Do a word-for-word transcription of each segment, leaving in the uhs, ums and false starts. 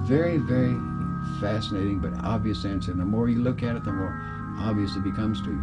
very, very fascinating but obvious answer. And the more you look at it, the more obvious it becomes to you.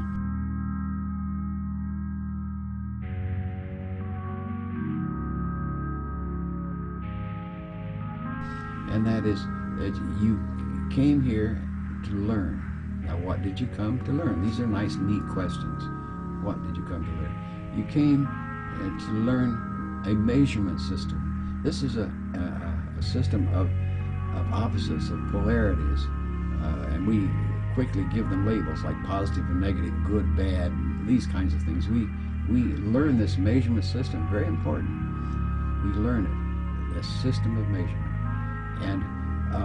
And that is that you came here to learn. Now, what did you come to learn? These are nice, neat questions. What did you come to learn? You came uh, to learn a measurement system. This is a, a, a system of, of opposites, of polarities, uh, and we quickly give them labels like positive and negative, good, bad, these kinds of things. We, we learn this measurement system, very important. We learn it, a system of measurement. And uh,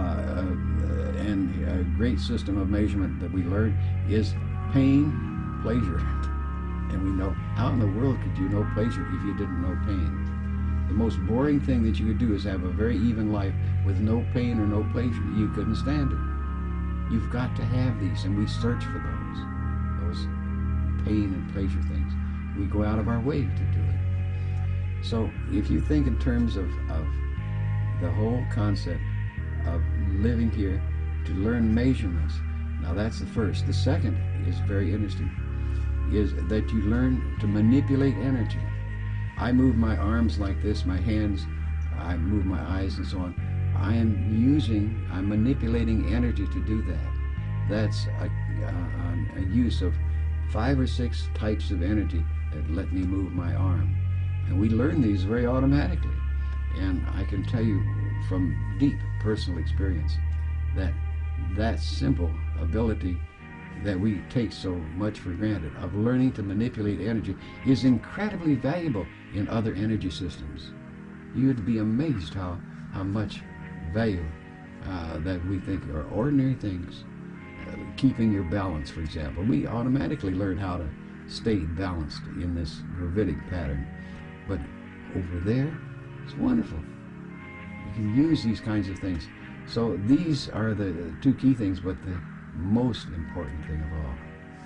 uh, and a great system of measurement that we learn is pain, pleasure. And we know, how in the world could you know pleasure if you didn't know pain? The most boring thing that you could do is have a very even life with no pain or no pleasure. You couldn't stand it. You've got to have these, and we search for those, those pain and pleasure things. We go out of our way to do it. So if you think in terms of, of the whole concept of living here to learn measurements, now that's the first. The second is very interesting, is that you learn to manipulate energy. I move my arms like this, my hands, I move my eyes and so on. I am using, I'm manipulating energy to do that. That's a, a, a use of five or six types of energy that let me move my arm. And we learn these very automatically. And I can tell you from deep personal experience that that simple ability that we take so much for granted of learning to manipulate energy is incredibly valuable in other energy systems. You'd be amazed how, how much value uh, that we think are ordinary things. Uh, keeping your balance, for example. We automatically learn how to stay balanced in this gravitic pattern. But over there, it's wonderful. You can use these kinds of things. So these are the two key things, but the most important thing of all.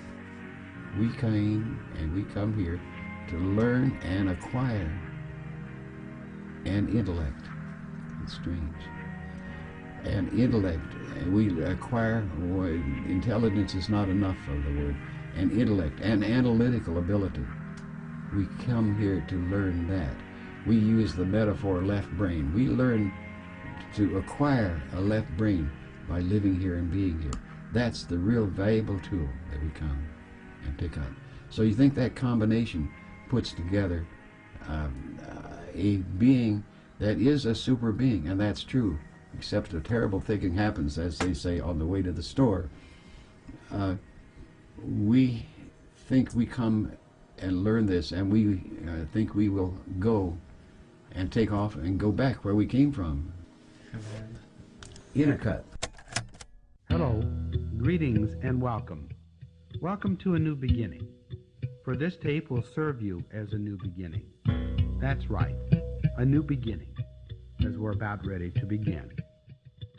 We came and we come here to learn and acquire an intellect. It's strange. An intellect. We acquire, well, intelligence is not enough of the word. An intellect, an analytical ability. We come here to learn that. We use the metaphor left brain. We learn to acquire a left brain by living here and being here. That's the real valuable tool that we come and pick up. So you think that combination puts together um, uh, a being that is a super being, and that's true, except a terrible thing happens, as they say, on the way to the store. Uh, we think we come and learn this, and we uh, think we will go and take off and go back where we came from. Intercut. Hello, greetings and welcome. Welcome to a new beginning. For this tape will serve you as a new beginning. That's right, a new beginning, as we're about ready to begin.